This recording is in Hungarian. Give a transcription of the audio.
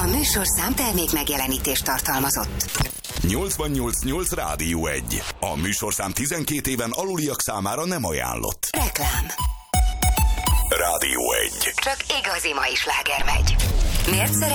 A műsorszám termék megjelenítést tartalmazott. 88.8 Rádió 1. A műsorszám 12 éven aluliak számára nem ajánlott. Reklám. Rádió 1. Csak igazi mai sláger megy. Miért